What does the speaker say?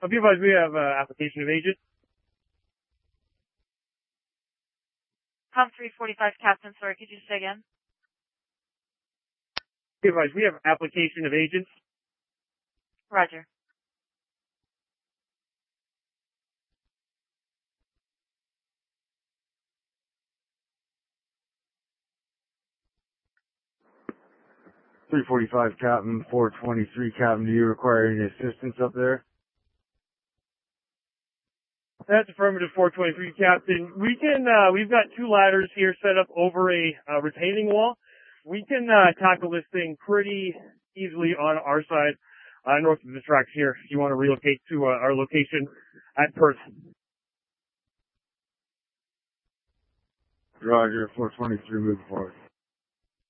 Be advised, we have application of agent. Com 345, Captain. Sorry, could you say again? Be advised, we have application of agents. Roger. .345, Captain. 423, Captain. Do you require any assistance up there? That's affirmative, 423, Captain. We can, we've got two ladders here set up over a retaining wall. We can tackle this thing pretty easily on our side, north of the tracks here. If you want to relocate to our location at Perth. Roger, 423, move forward.